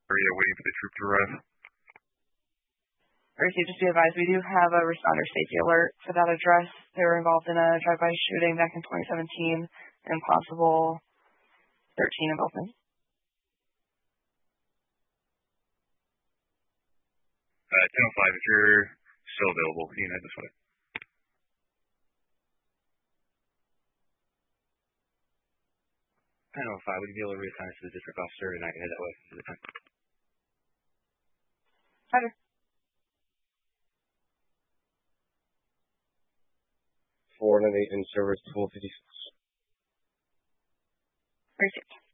area waiting for the troop to arrive. Received, just be advised, we do have a responder safety alert for that address. They were involved in a drive-by shooting back in 2017 and possible 13 involvement. 1005, if you're still available, you can head this way. 1005, would you be able to reassign us to the district officer and I can head that way at the time? Roger. 408 in service 1256. Received.